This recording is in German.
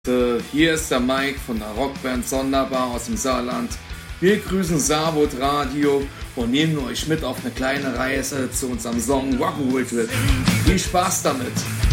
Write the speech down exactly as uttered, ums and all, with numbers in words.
Hier ist der Mike von der Rockband Sonderbar aus dem Saarland. Wir grüßen Saarwood Radio und nehmen euch mit auf eine kleine Reise zu unserem Song Rock'n'Roll Trip. Viel Spaß damit!